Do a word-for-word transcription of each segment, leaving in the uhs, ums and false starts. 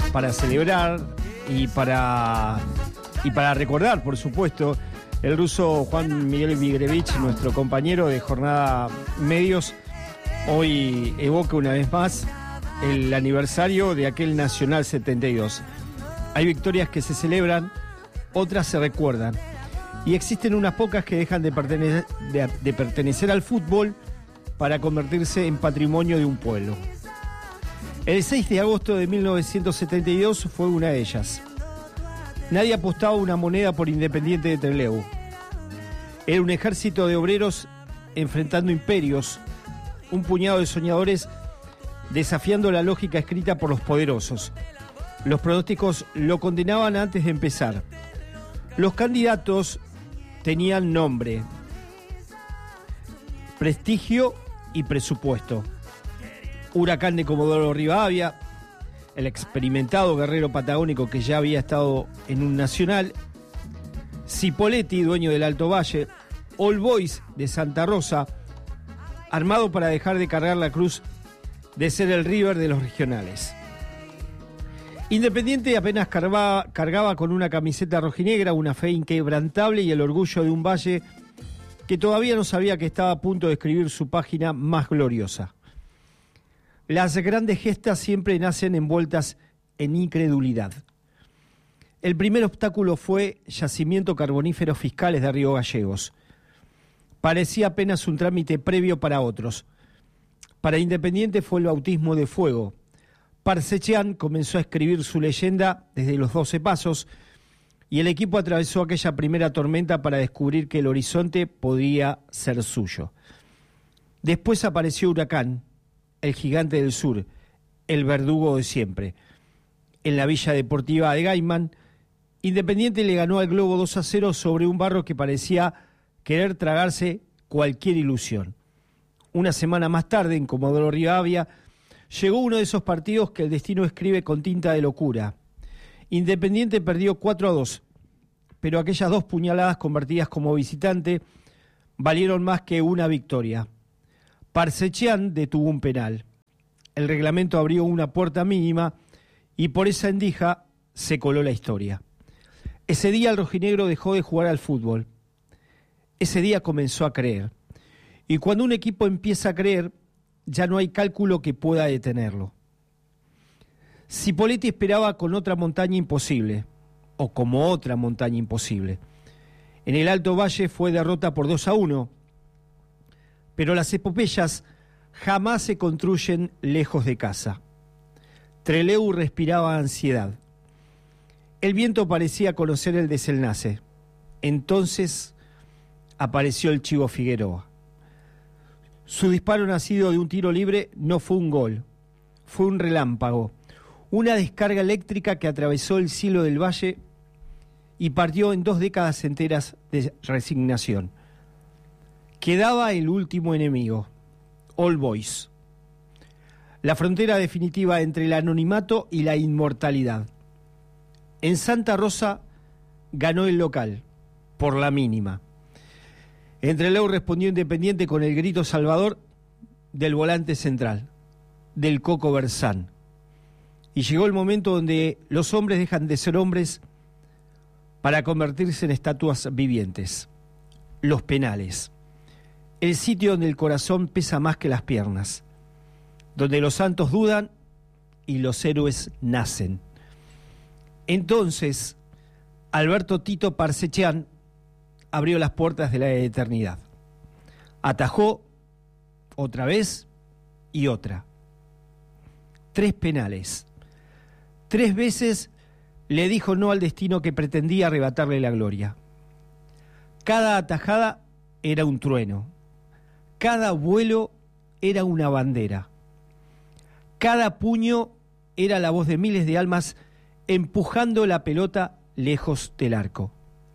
para celebrar y para, y para recordar, por supuesto, el ruso Juan Miguel Vigrevich, nuestro compañero de Jornada Medios, hoy evoca una vez más el aniversario de aquel Nacional setenta y dos. Hay victorias que se celebran, otras se recuerdan, y existen unas pocas que dejan de pertenecer, de, de pertenecer al fútbol para convertirse en patrimonio de un pueblo. El seis de agosto de mil novecientos setenta y dos fue una de ellas. Nadie apostaba una moneda por Independiente de Trelew. Era un ejército de obreros enfrentando imperios, un puñado de soñadores desafiando la lógica escrita por los poderosos. Los pronósticos lo condenaban antes de empezar. Los candidatos tenían nombre, prestigio y presupuesto. Huracán de Comodoro Rivadavia, el experimentado guerrero patagónico que ya había estado en un nacional, Cipolletti, dueño del Alto Valle, All Boys de Santa Rosa, armado para dejar de cargar la cruz de ser el River de los regionales. Independiente apenas cargaba, cargaba con una camiseta rojinegra, una fe inquebrantable y el orgullo de un valle que todavía no sabía que estaba a punto de escribir su página más gloriosa. Las grandes gestas siempre nacen envueltas en incredulidad. El primer obstáculo fue Yacimiento Carboníferos Fiscales de Río Gallegos. Parecía apenas un trámite previo para otros. Para Independiente fue el bautismo de fuego. Parsechian comenzó a escribir su leyenda desde los doce pasos y el equipo atravesó aquella primera tormenta para descubrir que el horizonte podía ser suyo. Después apareció Huracán, el gigante del sur, el verdugo de siempre. En la Villa Deportiva de Gaiman, Independiente le ganó al Globo dos a cero sobre un Barro que parecía querer tragarse cualquier ilusión. Una semana más tarde, en Comodoro Rivadavia, llegó uno de esos partidos que el destino escribe con tinta de locura. Independiente perdió cuatro a dos, pero aquellas dos puñaladas convertidas como visitante valieron más que una victoria. Parsechian detuvo un penal. El reglamento abrió una puerta mínima y por esa endija se coló la historia. Ese día el rojinegro dejó de jugar al fútbol. Ese día comenzó a creer. Y cuando un equipo empieza a creer, ya no hay cálculo que pueda detenerlo. Cipolletti esperaba con otra montaña imposible, o como otra montaña imposible. En el Alto Valle fue derrota por dos a uno, pero las epopeyas jamás se construyen lejos de casa. Trelew respiraba ansiedad. El viento parecía conocer el desenlace. Entonces apareció el Chivo Figueroa. Su disparo nacido de un tiro libre no fue un gol, fue un relámpago, una descarga eléctrica que atravesó el cielo del valle y partió en dos décadas enteras de resignación. Quedaba el último enemigo, All Boys, la frontera definitiva entre el anonimato y la inmortalidad. En Santa Rosa ganó el local, por la mínima. Trelew respondió Independiente con el grito salvador del volante central, del Coco Bersán. Y llegó el momento donde los hombres dejan de ser hombres para convertirse en estatuas vivientes. Los penales. El sitio donde el corazón pesa más que las piernas. Donde los santos dudan y los héroes nacen. Entonces, Alberto Tito Parsechian abrió las puertas de la eternidad. Atajó otra vez y otra. Tres penales. Tres veces le dijo no al destino que pretendía arrebatarle la gloria. Cada atajada era un trueno. Cada vuelo era una bandera. Cada puño era la voz de miles de almas empujando la pelota lejos del arco.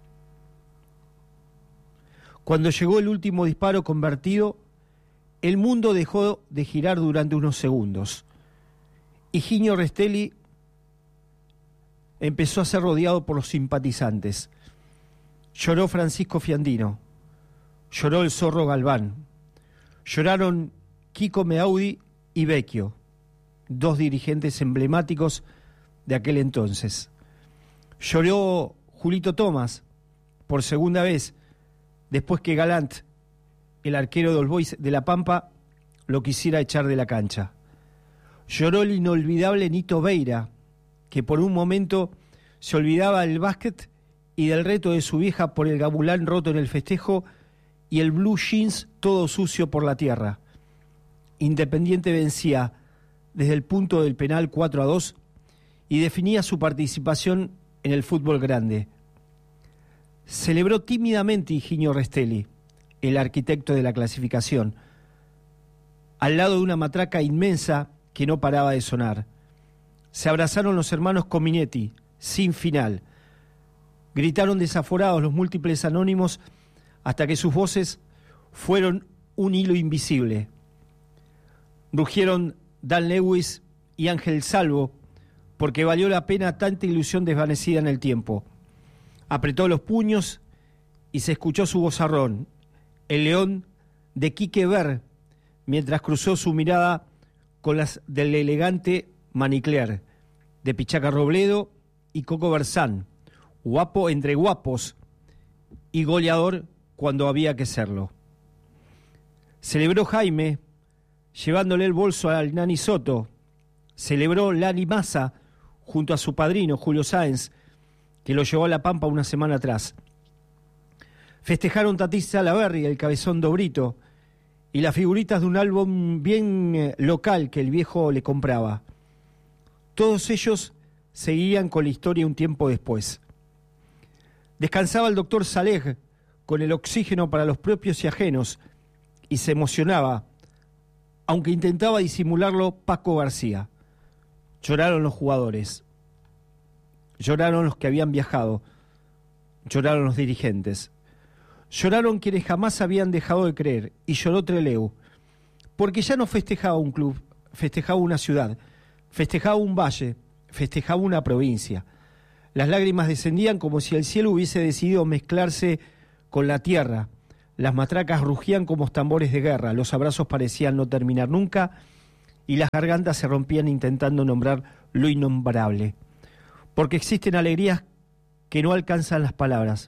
Cuando llegó el último disparo convertido, el mundo dejó de girar durante unos segundos. Higinio Restelli empezó a ser rodeado por los simpatizantes. Lloró Francisco Fiandino, lloró el Zorro Galván, lloraron Kiko Meaudi y Vecchio, dos dirigentes emblemáticos de aquel entonces. Lloró Julito Tomás por segunda vez después que Galant, el arquero de All Boys de La Pampa, lo quisiera echar de la cancha. Lloró el inolvidable Nito Beira, que por un momento se olvidaba del básquet y del reto de su vieja por el gabulán roto en el festejo y el blue jeans todo sucio por la tierra. Independiente vencía desde el punto del penal cuatro a dos y definía su participación en el fútbol grande. Celebró tímidamente Higinio Restelli, el arquitecto de la clasificación, al lado de una matraca inmensa que no paraba de sonar. Se abrazaron los hermanos Cominetti, sin final. Gritaron desaforados los múltiples anónimos hasta que sus voces fueron un hilo invisible. Rugieron Dan Lewis y Ángel Salvo, porque valió la pena tanta ilusión desvanecida en el tiempo. Apretó los puños y se escuchó su vozarrón, el león de Quique Ver, mientras cruzó su mirada con las del elegante Manicler, de Pichaca Robledo y Coco Bersán, guapo entre guapos y goleador cuando había que serlo. Celebró Jaime, llevándole el bolso al Nani Soto. Celebró Lani Massa junto a su padrino Julio Sáenz, que lo llevó a La Pampa una semana atrás. Festejaron Tati Salaverry, el cabezón Dobrito, y las figuritas de un álbum bien eh, local que el viejo le compraba. Todos ellos seguían con la historia un tiempo después. Descansaba el doctor Saleh con el oxígeno para los propios y ajenos, y se emocionaba, aunque intentaba disimularlo Paco García. Lloraron los jugadores, lloraron los que habían viajado, lloraron los dirigentes, lloraron quienes jamás habían dejado de creer, y lloró Trelew, porque ya no festejaba un club, festejaba una ciudad, festejaba un valle, festejaba una provincia. Las lágrimas descendían como si el cielo hubiese decidido mezclarse con la tierra. Las matracas rugían como tambores de guerra, los abrazos parecían no terminar nunca y las gargantas se rompían intentando nombrar lo innombrable. Porque existen alegrías que no alcanzan las palabras.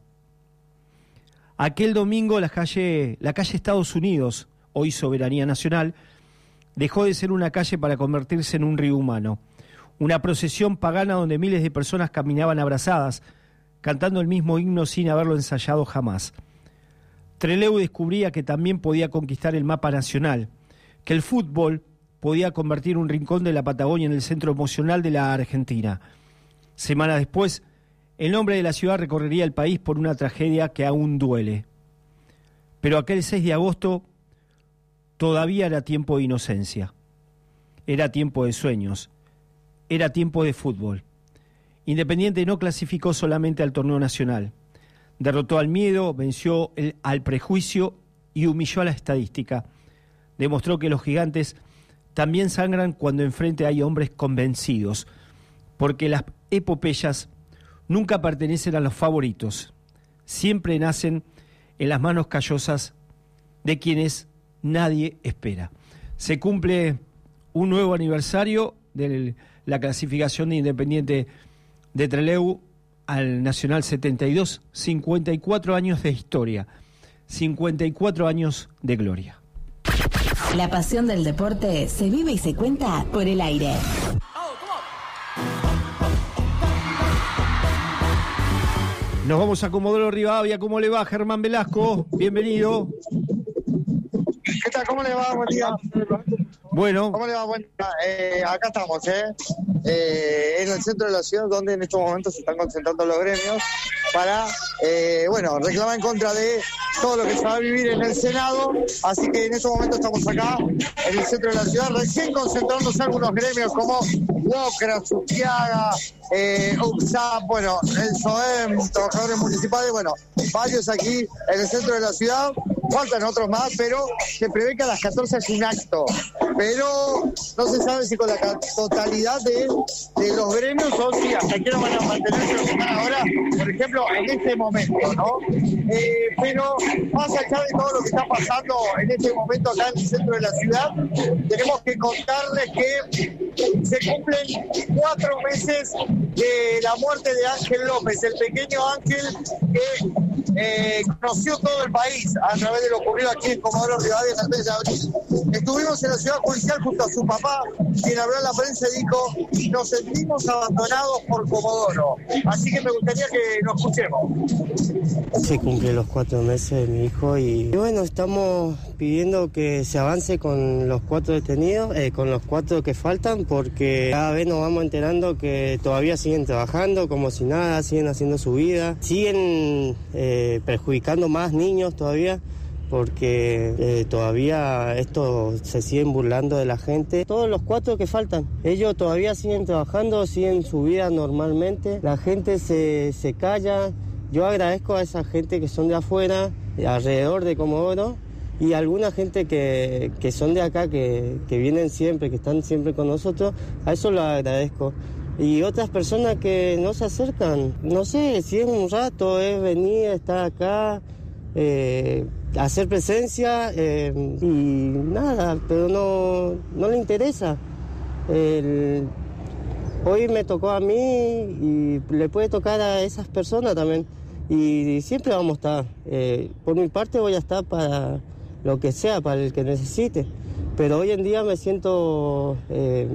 Aquel domingo la calle, la calle Estados Unidos, hoy Soberanía Nacional, dejó de ser una calle para convertirse en un río humano. Una procesión pagana donde miles de personas caminaban abrazadas, cantando el mismo himno sin haberlo ensayado jamás. Trelew descubría que también podía conquistar el mapa nacional, que el fútbol podía convertir un rincón de la Patagonia en el centro emocional de la Argentina. Semanas después, el nombre de la ciudad recorrería el país por una tragedia que aún duele. Pero aquel seis de agosto todavía era tiempo de inocencia, era tiempo de sueños, era tiempo de fútbol. Independiente no clasificó solamente al torneo nacional. Derrotó al miedo, venció el, al prejuicio y humilló a la estadística. Demostró que los gigantes también sangran cuando enfrente hay hombres convencidos, porque las epopeyas nunca pertenecen a los favoritos, siempre nacen en las manos callosas de quienes nadie espera. Se cumple un nuevo aniversario de la clasificación de Independiente de Trelew al Nacional setenta y dos, cincuenta y cuatro años de historia, cincuenta y cuatro años de gloria. La pasión del deporte se vive y se cuenta por el aire. Nos vamos a Comodoro Rivadavia. ¿Cómo le va, Germán Velasco? Bienvenido. ¿Qué tal? ¿Cómo le va? Buen día. Bueno. ¿Cómo le va? Buen día. Eh, acá estamos, ¿eh? eh, en el centro de la ciudad, donde en estos momentos se están concentrando los gremios para, eh, bueno, reclamar en contra de todo lo que se va a vivir en el Senado. Así que en estos momentos estamos acá, en el centro de la ciudad, recién concentrándose algunos gremios como Wocra, Suquiaga, eh, U P S A P, bueno, el SOEM, trabajadores municipales, bueno, varios aquí en el centro de la ciudad. Faltan otros más, pero se prevé que a las catorce es un acto pero no se sabe si con la totalidad de, de los gremios o si hasta aquí no van a mantenerse lo que están ahora, por ejemplo, en este momento, ¿no? Eh, pero más allá de todo lo que está pasando en este momento acá en el centro de la ciudad, tenemos que contarles que se cumplen cuatro meses de la muerte de Ángel López, el pequeño Ángel que eh, conoció todo el país a través de lo ocurrido aquí en Comodoro Rivadavia el mes de abril. Estuvimos en la ciudad judicial junto a su papá, quien habló en la prensa y dijo: nos sentimos abandonados por Comodoro. Así que me gustaría que lo escuchemos. Se cumplen los cuatro meses de mi hijo y, y bueno, estamos pidiendo que se avance con los cuatro detenidos, eh, con los cuatro que faltan, porque cada vez nos vamos enterando que todavía siguen trabajando como si nada, siguen haciendo su vida, siguen eh, perjudicando más niños todavía, porque eh, todavía esto se siguen burlando de la gente. Todos los cuatro que faltan, ellos todavía siguen trabajando, siguen su vida normalmente, la gente se, se calla. Yo agradezco a esa gente que son de afuera, alrededor de Comodoro, y alguna gente que, que son de acá, que, que vienen siempre, que están siempre con nosotros, a eso lo agradezco. Y otras personas que no se acercan, no sé, si es un rato, es venir, estar acá, eh, hacer presencia eh, y nada, pero no, no le interesa. El, hoy me tocó a mí y le puede tocar a esas personas también. Y siempre vamos a estar. Eh, por mi parte voy a estar para lo que sea, para el que necesite. Pero hoy en día me siento, eh,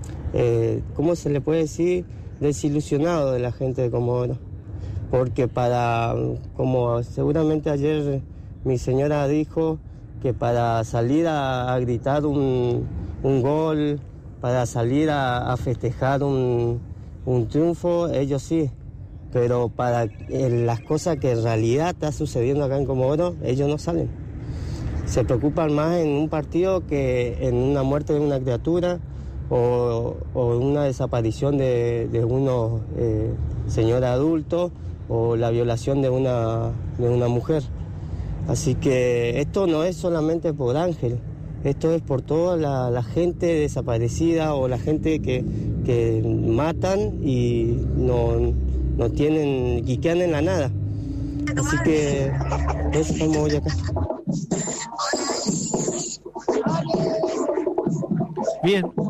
eh, ¿cómo se le puede decir? Desilusionado de la gente de Comodoro. Porque para, como seguramente ayer mi señora dijo, que para salir a, a gritar un, un gol, para salir a, a festejar un, un triunfo, ellos sí. Pero para eh, las cosas que en realidad está sucediendo acá en Comodoro, ellos no salen. Se preocupan más en un partido que en una muerte de una criatura o, o una desaparición de, de unos eh, señores adultos o la violación de una, de una mujer. Así que esto no es solamente por Ángel, esto es por toda la, la gente desaparecida o la gente que, que matan y no... no tienen y quedan en la nada. Así que eso estamos hoy acá. Bien,